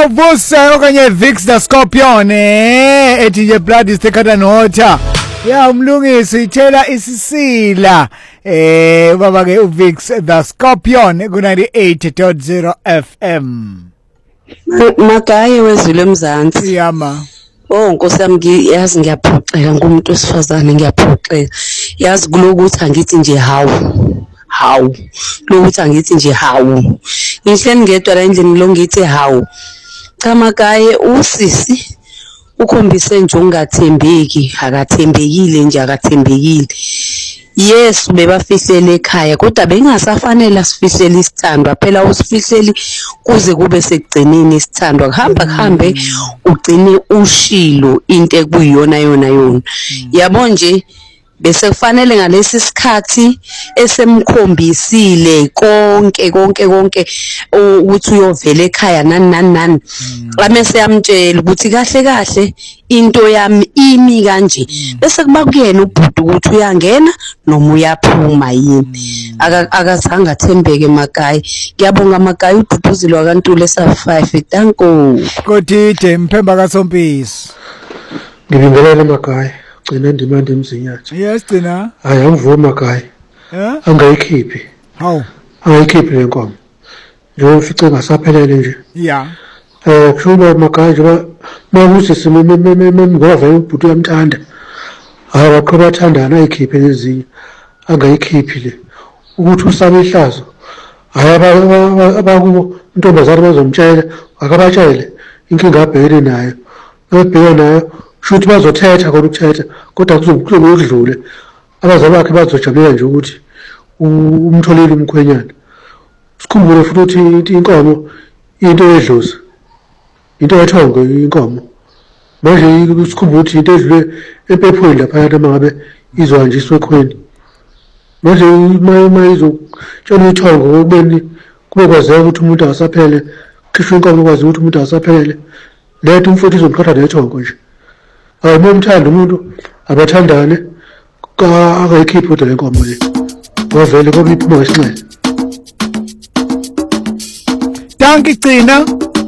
Vuse okanye Vix the Scorpion ethi nje blood is thicker than water. Ya umlungisi ithela isisila baba ke uVix the Scorpion ku 98.0 FM. Magaye wezulu eMzansi. Yama. Oh Nkosi yami yazi ngiyaphoxeka ngumuntu wesifazane ngiyaphoxeka. Yazi kulokuthi angithi nje hawu. Lokuthi angithi nje hawu. Ngihleni ngedwa la endlini lo ngithi hawu. Cha Magaye usisi ukhombise nje ungathembeki, akathembekile nje akathembekile. Yes bebafihlele ekhaya kodwa bengasafanele asifihlele isithandwa phela usifihleli kuze kube sekugcineni isithandwa kuhambe ugcine ushilo into ekuyiyona yona yabo nje bese kufanele ngalesi sikhathi esemkhombisile konke ukuthi uyovela ekhaya nani amese yamtshela ukuthi kahle into yami imi kanje bese kuba kuyena ubhuti ukuthi uyangena noma uyaphuma yini akazange athembeke Magaye. Ngiyabonga Magaye ududuzile wakantule sa5 tanko kodide mphemba kaSompisi ngibingelela Magaye gcina ndimandi emzinyathi. Yes gcina hayi angivuma Magaye angayikhiphi hawu angayikhiphi lenkomo nje ufice ngasaphelele nje yeah kusho Magaye nje makuthi simemengova ubhuti uyamthanda hayi waqhoba thandana ayikhiphe lezinye angayikhiphi le ukuthi usaba ihlazo hayi abakubo intombazana bazomtshela akabatshele inkinga abhekene nayo ebhekene nayo shuthi bazothetha ukuthetha kodwa kuzokudlule abazali bakhe bazojabulela nje ukuthi umtholile umkhwenyana. Sikhumbule futhi ukuthi inkomo into edlozi into ethongo inkomo manje sikhumbule ukuthi into edlule empephweni lapha mangabe izwanjiswe ekhweni manje mayizotshela ithongo ukubeni kube kwazeka ukuthi umuntu akasaphele khishwe inkomo ukwazi ukuthi umuntu akasaphele lethu umfutho izomqhatha nethongo nje umthanda umuntu abathandane akayikhiphi kodwa lenkomo le wavele kobe iphuma ngesinxele. Dankie Gcina.